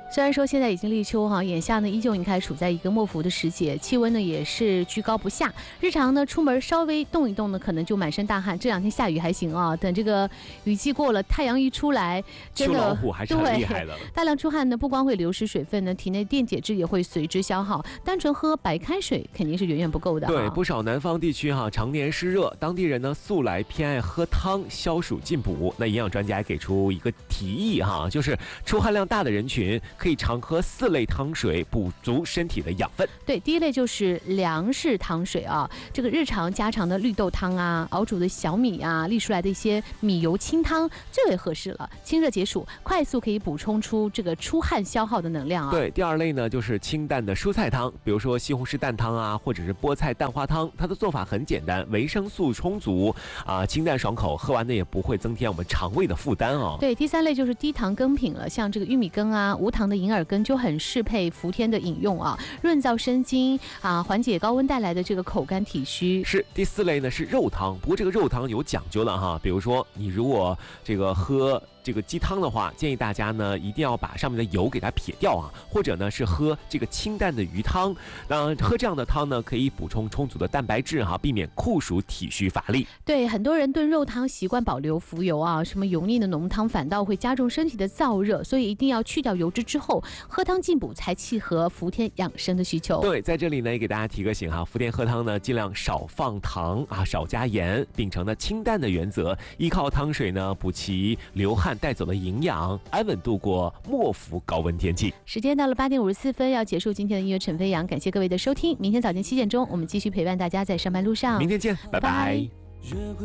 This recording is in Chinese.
虽然说现在已经立秋哈，眼下呢依旧应该处在一个末伏的时节，气温呢也是居高不下。日常呢出门稍微动一动呢，可能就满身大汗。这两天下雨还行啊，等这个雨季过了，太阳一出来，真的秋老虎还是很厉害的。 大量出汗呢，不光会流失水分呢，体内电解质也会随之消耗。单纯喝白开水肯定是远远不够的。 对，不少南方地区常年湿热，当地人呢素来偏爱喝汤消暑进补。那营养专家给出一个提议就是出汗量大的人群可以常喝4类汤水，补足身体的养分。 对，第一类就是凉式汤水啊，这个日常家常的绿豆汤啊，熬煮的小米啊，沥出来的一些米油清汤最为合适了，清热解暑，快速可以补充出这个出汗消耗的能量啊。 对，第二类呢就是清淡的蔬菜汤，比如说西红柿蛋汤啊，或者是菠菜蛋花汤，它的做法很简单，维生素充足清淡爽口，喝完呢也不会增添我们肠胃的负担哦。 对，第三类就是低糖羹品了，像这个玉米羹啊，无糖的银耳羹就很适配伏天的饮用啊，润燥生津缓解高温带来的这个口干体虚。 是，第4类呢是肉汤，不过这个肉汤有讲究了比如说你如果这个喝这个鸡汤的话，建议大家呢一定要把上面的油给它撇掉或者呢是喝这个清淡的鱼汤。那喝这样的汤呢，可以补充充足的蛋白质避免酷暑体虚乏力。 对，很多人炖肉汤习惯保留浮油什么油腻的浓汤反倒会加重身体的燥热，所以一定要去掉油脂之后喝汤进补，才契合伏天养生的需求。 对，在这里呢也给大家提个醒伏天喝汤呢尽量少放糖少加盐，秉承呢清淡的原则，依靠汤水呢补齐流汗带走的营养，安稳度过末伏高温天气。 时间到了8点54分，要结束今天的音乐陈飞扬，感谢各位的收听。明天早间7点钟，我们继续陪伴大家在上班路上。 明天见，拜拜。